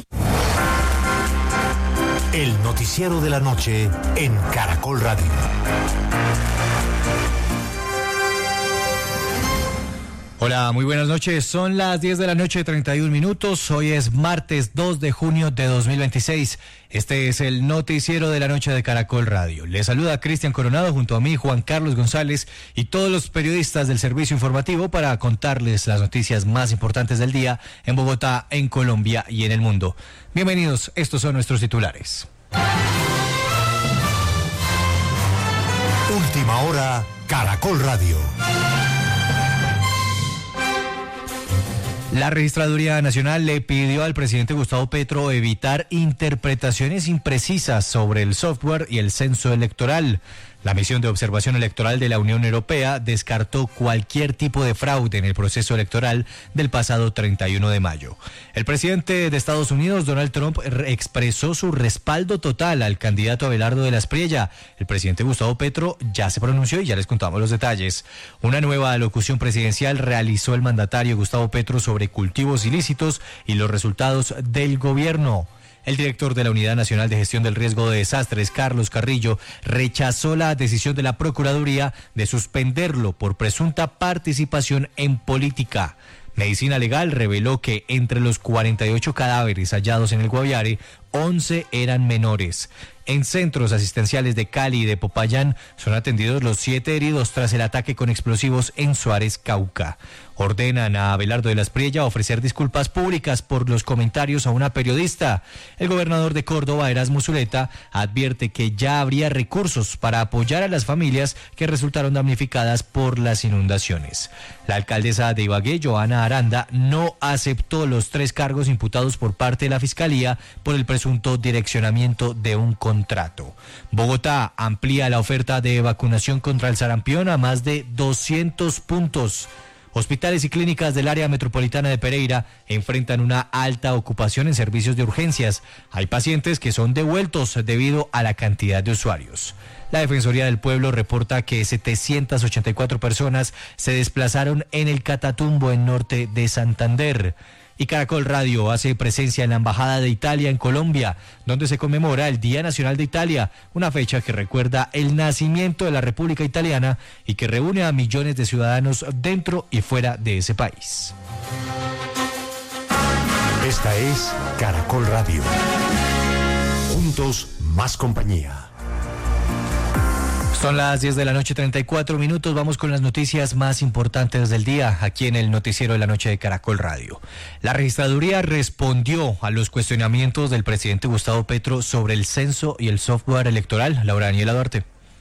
El noticiero de la noche en Caracol Radio. Hola, muy buenas noches. Son las diez de la noche, treinta y un minutos. Hoy es martes dos de junio de dos mil veintiséis. Este es el noticiero de la noche de Caracol Radio. Les saluda Cristian Coronado junto a mí, Juan Carlos González y todos los periodistas del servicio informativo para contarles las noticias más importantes del día en Bogotá, en Colombia y en el mundo. Bienvenidos, estos son nuestros titulares. Última hora, Caracol Radio. La Registraduría Nacional le pidió al presidente Gustavo Petro evitar interpretaciones imprecisas sobre el software y el censo electoral. La misión de observación electoral de la Unión Europea descartó cualquier tipo de fraude en el proceso electoral del pasado treinta y uno de mayo. El presidente de Estados Unidos, Donald Trump, expresó su respaldo total al candidato Abelardo de la Espriella. El presidente Gustavo Petro ya se pronunció y ya les contamos los detalles. Una nueva alocución presidencial realizó el mandatario Gustavo Petro sobre cultivos ilícitos y los resultados del gobierno. El director de la Unidad Nacional de Gestión del Riesgo de Desastres, Carlos Carrillo, rechazó la decisión de la Procuraduría de suspenderlo por presunta participación en política. Medicina Legal reveló que entre los cuarenta y ocho cadáveres hallados en el Guaviare, once eran menores. En centros asistenciales de Cali y de Popayán son atendidos los siete heridos tras el ataque con explosivos en Suárez, Cauca. Ordenan a Abelardo de la Espriella ofrecer disculpas públicas por los comentarios a una periodista. El gobernador de Córdoba, Erasmo Zuleta, advierte que ya habría recursos para apoyar a las familias que resultaron damnificadas por las inundaciones. La alcaldesa de Ibagué, Joana Aranda, no aceptó los tres cargos imputados por parte de la Fiscalía por el presunto direccionamiento de un contrato. Bogotá amplía la oferta de vacunación contra el sarampión a más de doscientos puntos. Hospitales y clínicas del área metropolitana de Pereira enfrentan una alta ocupación en servicios de urgencias. Hay pacientes que son devueltos debido a la cantidad de usuarios. La Defensoría del Pueblo reporta que setecientas ochenta y cuatro personas se desplazaron en el Catatumbo en norte de Santander. Y Caracol Radio hace presencia en la Embajada de Italia en Colombia, donde se conmemora el Día Nacional de Italia, una fecha que recuerda el nacimiento de la República Italiana y que reúne a millones de ciudadanos dentro y fuera de ese país. Esta es Caracol Radio. Juntos, más compañía. Son las diez de la noche, treinta y cuatro minutos. Vamos con las noticias más importantes del día aquí en el noticiero de la noche de Caracol Radio. La Registraduría respondió a los cuestionamientos del presidente Gustavo Petro sobre el censo y el software electoral. Laura Daniela Duarte.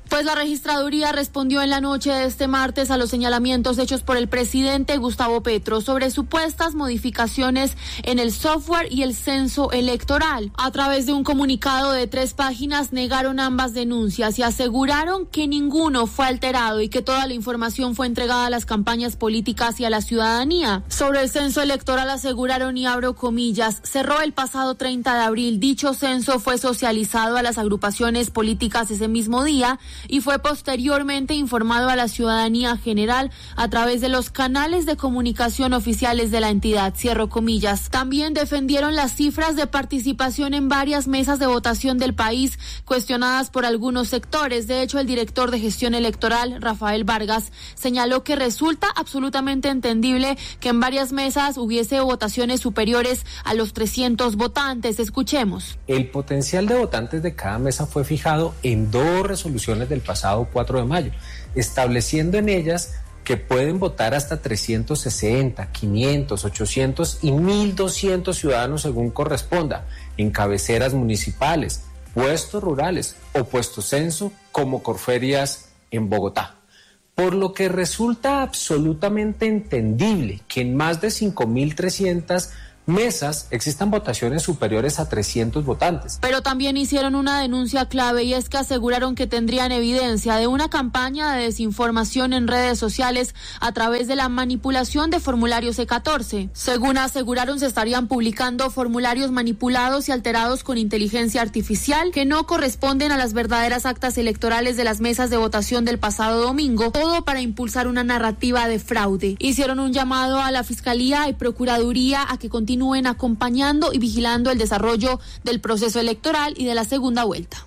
Pues la registraduría respondió en la noche de este martes a los señalamientos hechos por el presidente Gustavo Petro sobre supuestas modificaciones en el software y el censo electoral. A través de un comunicado de tres páginas negaron ambas denuncias y aseguraron que ninguno fue alterado y que toda la información fue entregada a las campañas políticas y a la ciudadanía. Sobre el censo electoral aseguraron, y abro comillas, cerró el pasado treinta de abril. Dicho censo fue socializado a las agrupaciones políticas ese mismo día y fue posteriormente informado a la ciudadanía general a través de los canales de comunicación oficiales de la entidad, cierro comillas. También defendieron las cifras de participación en varias mesas de votación del país, cuestionadas por algunos sectores. De hecho, el director de gestión electoral, Rafael Vargas, señaló que resulta absolutamente entendible que en varias mesas hubiese votaciones superiores a los trescientos votantes. Escuchemos. El potencial de votantes de cada mesa fue fijado en dos resoluciones del pasado cuatro de mayo, estableciendo en ellas que pueden votar hasta trescientos sesenta, quinientos, ochocientos y mil doscientos ciudadanos según corresponda, en cabeceras municipales, puestos rurales o puestos censo como Corferias en Bogotá. Por lo que resulta absolutamente entendible que en más de cinco mil trescientas mesas existan votaciones superiores a trescientos votantes. Pero también hicieron una denuncia clave, y es que aseguraron que tendrían evidencia de una campaña de desinformación en redes sociales a través de la manipulación de formularios C catorce. Según aseguraron, se estarían publicando formularios manipulados y alterados con inteligencia artificial que no corresponden a las verdaderas actas electorales de las mesas de votación del pasado domingo, todo para impulsar una narrativa de fraude. Hicieron un llamado a la Fiscalía y Procuraduría a que continúen acompañando y vigilando el desarrollo del proceso electoral y de la segunda vuelta.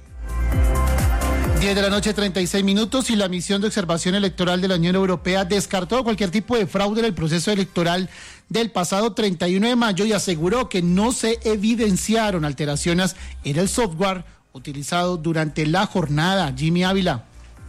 diez de la noche, treinta y seis minutos, y la misión de observación electoral de la Unión Europea descartó cualquier tipo de fraude en el proceso electoral del pasado treinta y uno de mayo y aseguró que no se evidenciaron alteraciones en el software utilizado durante la jornada. Jimmy Ávila.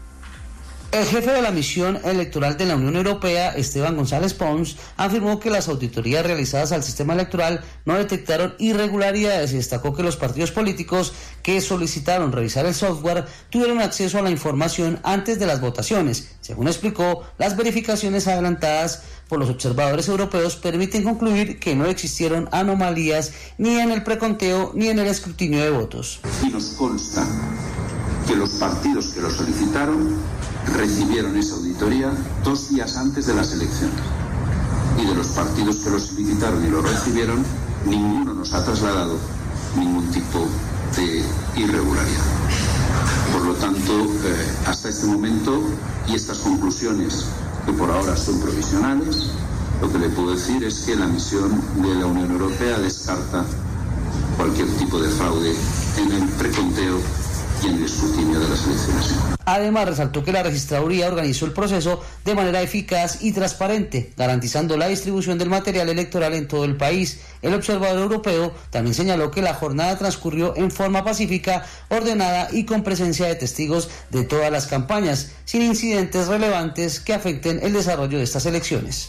El jefe de la misión electoral de la Unión Europea, Esteban González Pons, afirmó que las auditorías realizadas al sistema electoral no detectaron irregularidades y destacó que los partidos políticos que solicitaron revisar el software tuvieron acceso a la información antes de las votaciones. Según explicó, las verificaciones adelantadas por los observadores europeos permiten concluir que no existieron anomalías ni en el preconteo ni en el escrutinio de votos. Y nos consta que los partidos que lo solicitaron recibieron esa auditoría dos días antes de las elecciones. Y de los partidos que lo solicitaron y lo recibieron, ninguno nos ha trasladado ningún tipo de irregularidad. Por lo tanto, eh, hasta este momento, y estas conclusiones que por ahora son provisionales, lo que le puedo decir es que la misión de la Unión Europea descarta cualquier tipo de fraude en el preconteo y en el escrutinio de las elecciones. Además, resaltó que la registraduría organizó el proceso de manera eficaz y transparente, garantizando la distribución del material electoral en todo el país. El observador europeo también señaló que la jornada transcurrió en forma pacífica, ordenada y con presencia de testigos de todas las campañas, sin incidentes relevantes que afecten el desarrollo de estas elecciones.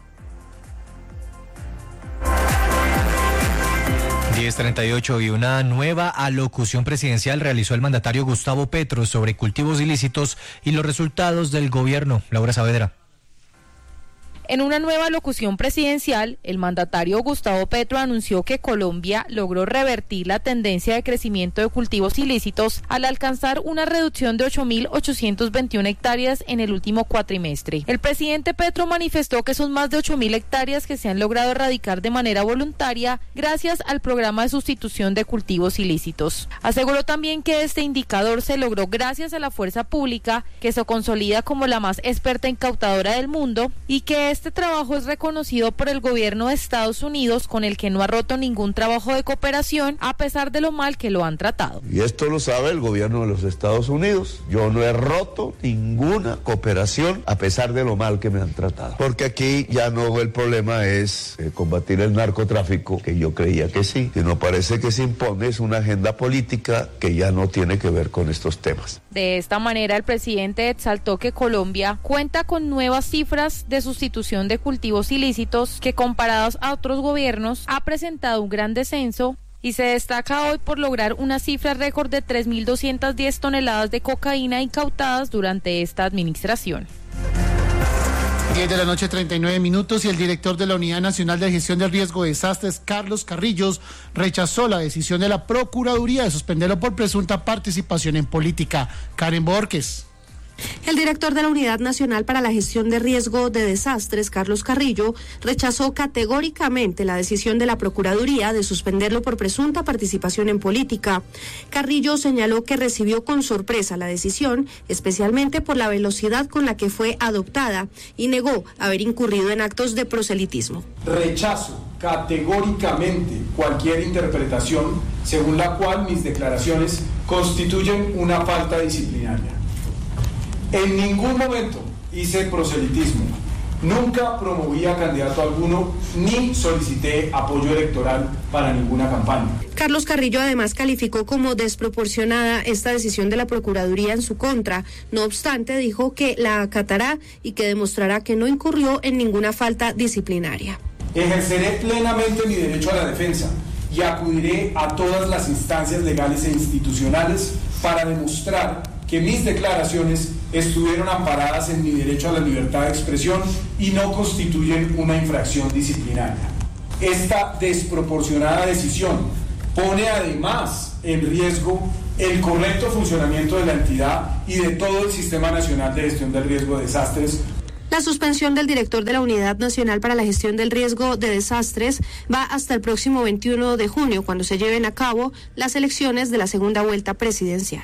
diez treinta y ocho, y una nueva alocución presidencial realizó el mandatario Gustavo Petro sobre cultivos ilícitos y los resultados del gobierno. Laura Saavedra. En una nueva alocución presidencial, el mandatario Gustavo Petro anunció que Colombia logró revertir la tendencia de crecimiento de cultivos ilícitos al alcanzar una reducción de ocho mil ochocientos veintiuna hectáreas en el último cuatrimestre. El presidente Petro manifestó que son más de ocho mil hectáreas que se han logrado erradicar de manera voluntaria gracias al programa de sustitución de cultivos ilícitos. Aseguró también que este indicador se logró gracias a la fuerza pública, que se consolida como la más experta incautadora del mundo, y que es Este trabajo es reconocido por el gobierno de Estados Unidos, con el que no ha roto ningún trabajo de cooperación a pesar de lo mal que lo han tratado. Y esto lo sabe el gobierno de los Estados Unidos. Yo no he roto ninguna cooperación a pesar de lo mal que me han tratado. Porque aquí ya no el problema es eh, combatir el narcotráfico, que yo creía que sí, sino parece que se impone es una agenda política que ya no tiene que ver con estos temas. De esta manera, el presidente exaltó que Colombia cuenta con nuevas cifras de sustitución de cultivos ilícitos que, comparados a otros gobiernos, ha presentado un gran descenso y se destaca hoy por lograr una cifra récord de tres mil doscientas diez toneladas de cocaína incautadas durante esta administración. diez de la noche, treinta y nueve minutos, y el director de la Unidad Nacional de Gestión del Riesgo de Desastres, Carlos Carrillos, rechazó la decisión de la Procuraduría de suspenderlo por presunta participación en política. Karen Borges. El director de la Unidad Nacional para la Gestión de Riesgo de Desastres, Carlos Carrillo, rechazó categóricamente la decisión de la Procuraduría de suspenderlo por presunta participación en política. Carrillo señaló que recibió con sorpresa la decisión, especialmente por la velocidad con la que fue adoptada, y negó haber incurrido en actos de proselitismo. Rechazo categóricamente cualquier interpretación según la cual mis declaraciones constituyen una falta disciplinaria. En ningún momento hice proselitismo, nunca promoví a candidato alguno ni solicité apoyo electoral para ninguna campaña. Carlos Carrillo además calificó como desproporcionada esta decisión de la Procuraduría en su contra. No obstante, dijo que la acatará y que demostrará que no incurrió en ninguna falta disciplinaria. Ejerceré plenamente mi derecho a la defensa y acudiré a todas las instancias legales e institucionales para demostrar que mis declaraciones estuvieron amparadas en mi derecho a la libertad de expresión y no constituyen una infracción disciplinaria. Esta desproporcionada decisión pone además en riesgo el correcto funcionamiento de la entidad y de todo el Sistema Nacional de Gestión del Riesgo de Desastres. La suspensión del director de la Unidad Nacional para la Gestión del Riesgo de Desastres va hasta el próximo veintiuno de junio, cuando se lleven a cabo las elecciones de la segunda vuelta presidencial.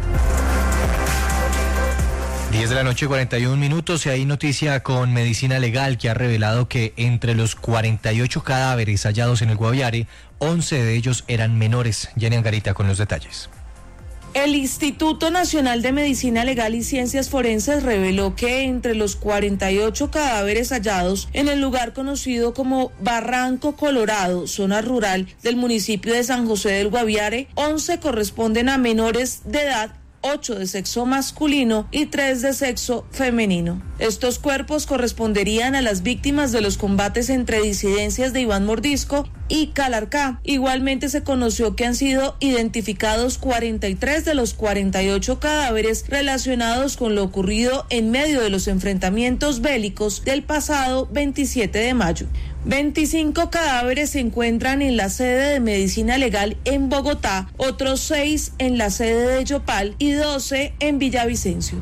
diez de la noche, cuarenta y un minutos, y hay noticia con Medicina Legal que ha revelado que entre los cuarenta y ocho cadáveres hallados en el Guaviare, once de ellos eran menores. Jenny Angarita con los detalles. El Instituto Nacional de Medicina Legal y Ciencias Forenses reveló que entre los cuarenta y ocho cadáveres hallados en el lugar conocido como Barranco Colorado, zona rural del municipio de San José del Guaviare, once corresponden a menores de edad, ocho de sexo masculino y tres de sexo femenino. Estos cuerpos corresponderían a las víctimas de los combates entre disidencias de Iván Mordisco y Calarcá. Igualmente se conoció que han sido identificados cuarenta y tres de los cuarenta y ocho cadáveres relacionados con lo ocurrido en medio de los enfrentamientos bélicos del pasado veintisiete de mayo. veinticinco cadáveres se encuentran en la sede de Medicina Legal en Bogotá, otros seis en la sede de Yopal y doce en Villavicencio.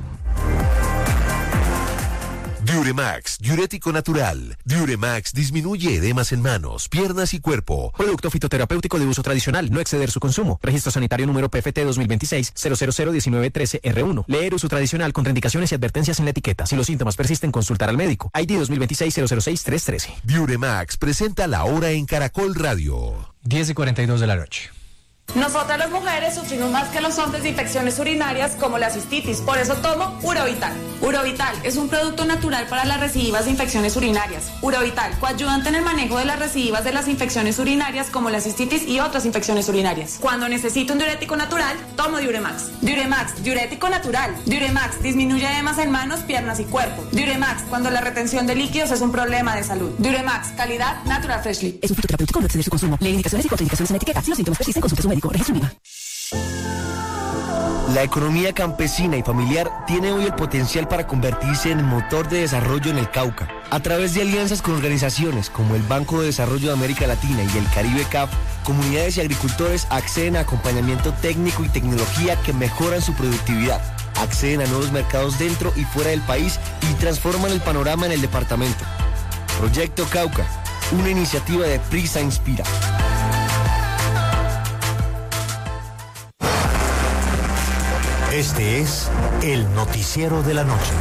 Diuremax, diurético natural. Diuremax disminuye edemas en manos, piernas y cuerpo. Producto fitoterapéutico de uso tradicional, no exceder su consumo. Registro sanitario número P F T dos mil veintiséis cero cero cero diecinueve trece R uno. Leer uso tradicional con indicaciones y advertencias en la etiqueta. Si los síntomas persisten, consultar al médico. I D dos mil veintiséis cero cero seis tres trece. Diuremax presenta la hora en Caracol Radio. diez y cuarenta y dos de la noche. Nosotras las mujeres sufrimos más que los hombres de infecciones urinarias como la cistitis, por eso tomo Urovital. Urovital es un producto natural para las recidivas de infecciones urinarias. Urovital, coayudante en el manejo de las recidivas de las infecciones urinarias como la cistitis y otras infecciones urinarias. Cuando necesito un diurético natural, tomo Diuremax. Diuremax, diurético natural. Diuremax disminuye edemas en manos, piernas y cuerpo. Diuremax, cuando la retención de líquidos es un problema de salud. Diuremax, calidad Natural Freshly. Es un fitoterapéutico, no exceder su consumo. Lee indicaciones y contraindicaciones en la etiqueta. Si los síntomas persisten, consulte a su médico. La economía campesina y familiar tiene hoy el potencial para convertirse en el motor de desarrollo en el Cauca. A través de alianzas con organizaciones como el Banco de Desarrollo de América Latina y el Caribe C A F, comunidades y agricultores acceden a acompañamiento técnico y tecnología que mejoran su productividad, acceden a nuevos mercados dentro y fuera del país y transforman el panorama en el departamento. Proyecto Cauca, una iniciativa de Prisa Inspira. Este es el noticiero de la noche.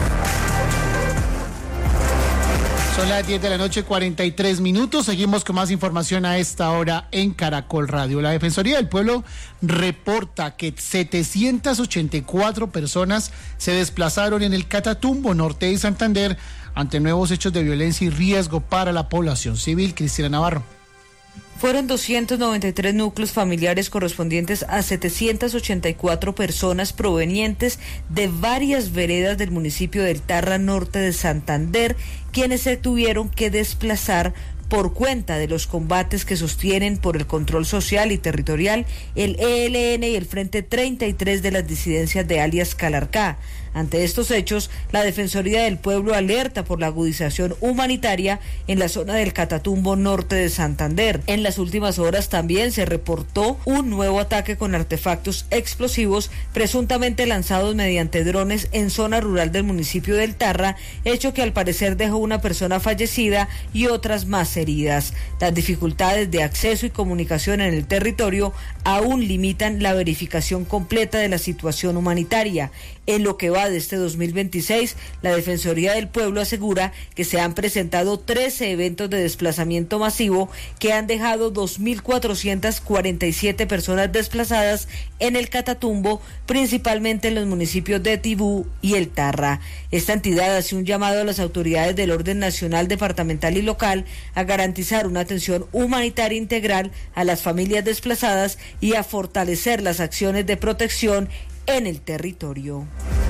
Son las diez de la noche, cuarenta y tres minutos. Seguimos con más información a esta hora en Caracol Radio. La Defensoría del Pueblo reporta que setecientas ochenta y cuatro personas se desplazaron en el Catatumbo, Norte de Santander, ante nuevos hechos de violencia y riesgo para la población civil. Cristina Navarro. Fueron doscientos noventa y tres núcleos familiares correspondientes a setecientas ochenta y cuatro personas provenientes de varias veredas del municipio del Tarra Norte de Santander, quienes se tuvieron que desplazar por cuenta de los combates que sostienen por el control social y territorial el E L N y el Frente treinta y tres de las disidencias de alias Calarcá. Ante estos hechos, la Defensoría del Pueblo alerta por la agudización humanitaria en la zona del Catatumbo norte de Santander. En las últimas horas también se reportó un nuevo ataque con artefactos explosivos presuntamente lanzados mediante drones en zona rural del municipio del Tarra, hecho que al parecer dejó una persona fallecida y otras más heridas. Las dificultades de acceso y comunicación en el territorio aún limitan la verificación completa de la situación humanitaria. En lo que va de este dos mil veintiséis, la Defensoría del Pueblo asegura que se han presentado trece eventos de desplazamiento masivo que han dejado dos mil cuatrocientas cuarenta y siete personas desplazadas en el Catatumbo, principalmente en los municipios de Tibú y El Tarra. Esta entidad hace un llamado a las autoridades del orden nacional, departamental y local a garantizar una atención humanitaria integral a las familias desplazadas y a fortalecer las acciones de protección en el territorio.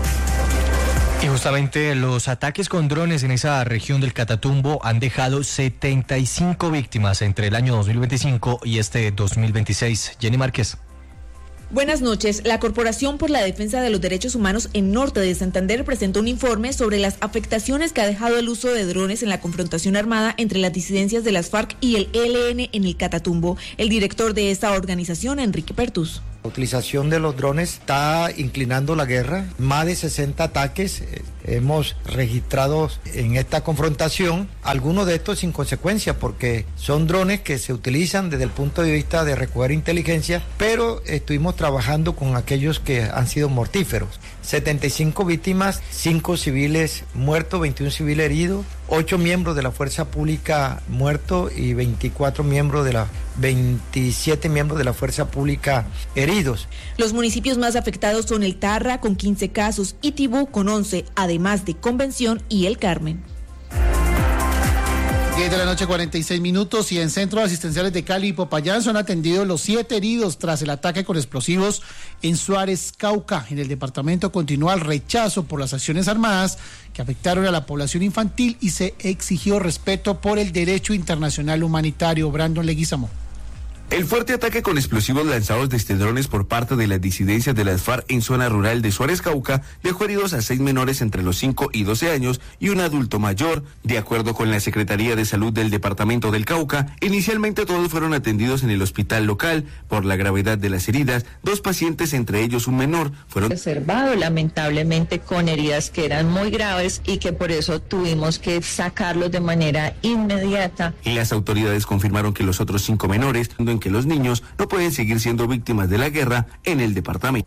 Y justamente los ataques con drones en esa región del Catatumbo han dejado setenta y cinco víctimas entre el año dos mil veinticinco y este dos mil veintiséis. Jenny Márquez. Buenas noches. La Corporación por la Defensa de los Derechos Humanos en Norte de Santander presentó un informe sobre las afectaciones que ha dejado el uso de drones en la confrontación armada entre las disidencias de las FARC y el E L N en el Catatumbo. El director de esta organización, Enrique Pertus. La utilización de los drones está inclinando la guerra. Más de sesenta ataques eh, hemos registrado en esta confrontación. Algunos de estos sin consecuencia, porque son drones que se utilizan desde el punto de vista de recoger inteligencia, pero estuvimos trabajando con aquellos que han sido mortíferos. setenta y cinco víctimas, cinco civiles muertos, veintiún civiles heridos, ocho miembros de la fuerza pública muertos y veinticuatro miembros de la veintisiete miembros de la fuerza pública heridos. Los municipios más afectados son el Tarra con quince casos y Tibú con once, además de Convención y El Carmen. diez de la noche, cuarenta y seis minutos, y en centros asistenciales de Cali y Popayán son atendidos los siete heridos tras el ataque con explosivos en Suárez, Cauca. En el departamento continúa el rechazo por las acciones armadas que afectaron a la población infantil y se exigió respeto por el derecho internacional humanitario. Brandon Leguizamo. El fuerte ataque con explosivos lanzados desde drones por parte de las disidencias de las FARC en zona rural de Suárez, Cauca, dejó heridos a seis menores entre los cinco y doce años y un adulto mayor. De acuerdo con la Secretaría de Salud del Departamento del Cauca, inicialmente todos fueron atendidos en el hospital local. Por la gravedad de las heridas, dos pacientes, entre ellos un menor, fueron observados lamentablemente con heridas que eran muy graves y que por eso tuvimos que sacarlos de manera inmediata. Y las autoridades confirmaron que los otros cinco menores, en que los niños no pueden seguir siendo víctimas de la guerra en el departamento.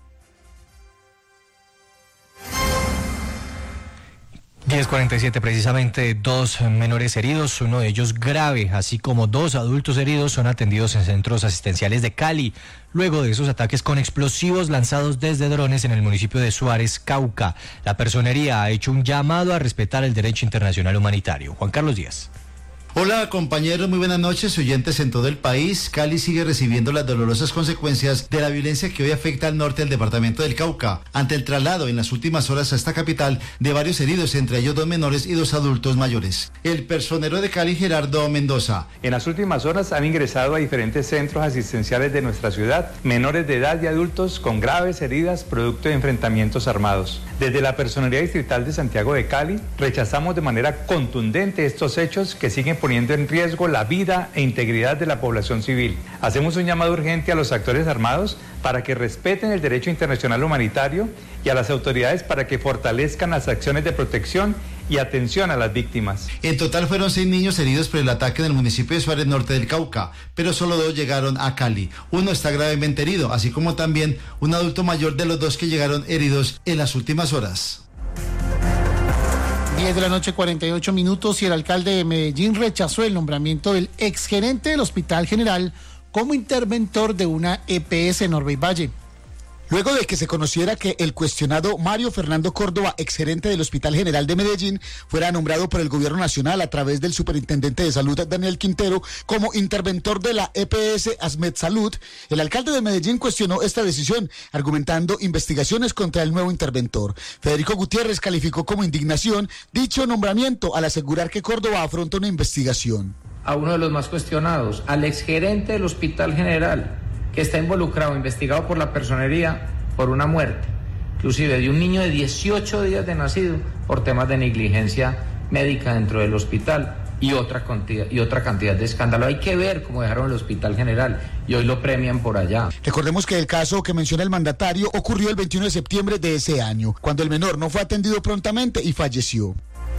diez cuarenta y siete, precisamente dos menores heridos, uno de ellos grave, así como dos adultos heridos son atendidos en centros asistenciales de Cali, luego de esos ataques con explosivos lanzados desde drones en el municipio de Suárez, Cauca. La personería ha hecho un llamado a respetar el derecho internacional humanitario. Juan Carlos Díaz. Hola compañeros, muy buenas noches, oyentes en todo el país. Cali sigue recibiendo las dolorosas consecuencias de la violencia que hoy afecta al norte del departamento del Cauca, ante el traslado en las últimas horas a esta capital de varios heridos, entre ellos dos menores y dos adultos mayores. El personero de Cali, Gerardo Mendoza. En las últimas horas han ingresado a diferentes centros asistenciales de nuestra ciudad menores de edad y adultos con graves heridas producto de enfrentamientos armados. Desde la Personería Distrital de Santiago de Cali rechazamos de manera contundente estos hechos que siguen poniendo en riesgo la vida e integridad de la población civil. Hacemos un llamado urgente a los actores armados para que respeten el derecho internacional humanitario y a las autoridades para que fortalezcan las acciones de protección y atención a las víctimas. En total fueron seis niños heridos por el ataque en el municipio de Suárez Norte del Cauca, pero solo dos llegaron a Cali. Uno está gravemente herido, así como también un adulto mayor de los dos que llegaron heridos en las últimas horas. diez de la noche, cuarenta y ocho minutos, y el alcalde de Medellín rechazó el nombramiento del exgerente del Hospital General como interventor de una E P S en Orbey Valle. Luego de que se conociera que el cuestionado Mario Fernando Córdoba, exgerente del Hospital General de Medellín, fuera nombrado por el Gobierno Nacional a través del Superintendente de Salud, Daniel Quintero, como interventor de la E P S Asmed Salud, el alcalde de Medellín cuestionó esta decisión, argumentando investigaciones contra el nuevo interventor. Federico Gutiérrez calificó como indignación dicho nombramiento al asegurar que Córdoba afronta una investigación. a uno de los más cuestionados, al exgerente del Hospital General, que está involucrado, investigado por la personería por una muerte, inclusive de un niño de dieciocho días de nacido por temas de negligencia médica dentro del hospital y otra cantidad, y otra cantidad de escándalo. Hay que ver cómo dejaron el Hospital General y hoy lo premian por allá. Recordemos que el caso que menciona el mandatario ocurrió el veintiuno de septiembre de ese año, cuando el menor no fue atendido prontamente y falleció.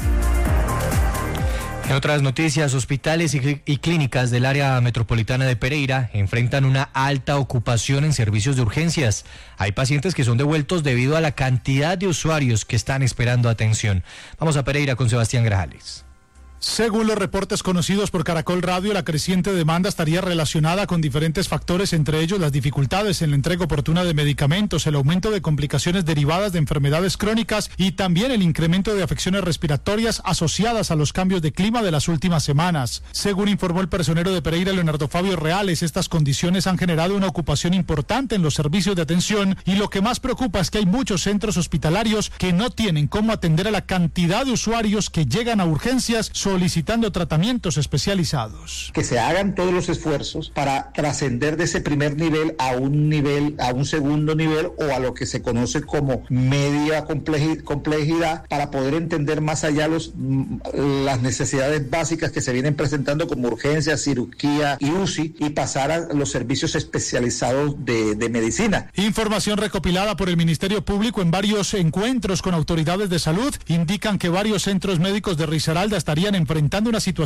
En otras noticias, hospitales y, y clínicas del área metropolitana de Pereira enfrentan una alta ocupación en servicios de urgencias. Hay pacientes que son devueltos debido a la cantidad de usuarios que están esperando atención. Vamos a Pereira con Sebastián Grajales. Según los reportes conocidos por Caracol Radio, la creciente demanda estaría relacionada con diferentes factores, entre ellos las dificultades en la entrega oportuna de medicamentos, el aumento de complicaciones derivadas de enfermedades crónicas y también el incremento de afecciones respiratorias asociadas a los cambios de clima de las últimas semanas. Según informó el personero de Pereira, Leonardo Fabio Reales, estas condiciones han generado una ocupación importante en los servicios de atención y lo que más preocupa es que hay muchos centros hospitalarios que no tienen cómo atender a la cantidad de usuarios que llegan a urgencias solicitando tratamientos especializados. Que se hagan todos los esfuerzos para trascender de ese primer nivel a un nivel, a un segundo nivel o a lo que se conoce como media complejidad para poder entender más allá los, las necesidades básicas que se vienen presentando como urgencia, cirugía y U C I y pasar a los servicios especializados de, de medicina. Información recopilada por el Ministerio Público en varios encuentros con autoridades de salud indican que varios centros médicos de Risaralda estarían enfrentando una situación